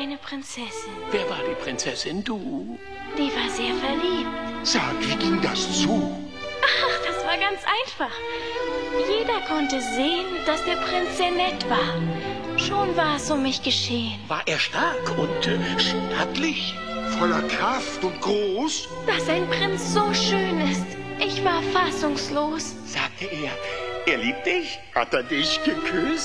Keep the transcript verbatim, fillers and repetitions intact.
eine Prinzessin. Wer war die Prinzessin? Du? Die war sehr verliebt. Sag, wie ging das zu? Ach, das war ganz einfach. Jeder konnte sehen, dass der Prinz sehr nett war. Schon war es um mich geschehen. War er stark und äh, stattlich? Voller Kraft und groß? Dass ein Prinz so schön ist. Ich war fassungslos. Sagte er, er liebt dich? Hat er dich geküsst?